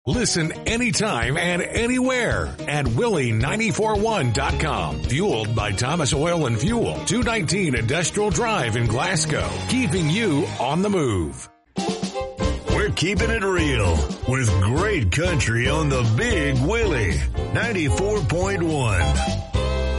Listen anytime and anywhere at Willie941.com. Fueled by Thomas Oil and Fuel, 219 Industrial Drive in Glasgow. Keeping you on the move. We're keeping it real with great country on the Big Willie 94.1.